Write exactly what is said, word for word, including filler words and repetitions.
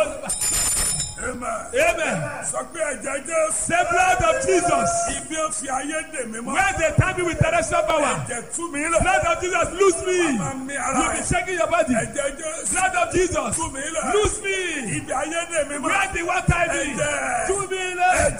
Amen. Amen. Sọ pé ẹ̀jẹ̀ Jésù. The blood of Jesus. Ibi ó fi ayé dè mí mọ́. Where they tie me with terrestrial power. Ẹ̀jẹ̀ tú mi lẹ̀. Blood of Jesus, loose me. Máa mi ara You be shaking your body. Ẹ̀jẹ̀ Jésù. Blood of Jesus, Tú mi lẹ̀. loose me. Ibi ayé dè mí mọ́. Where the water be. Ẹ̀jẹ̀. Tú mi lẹ̀.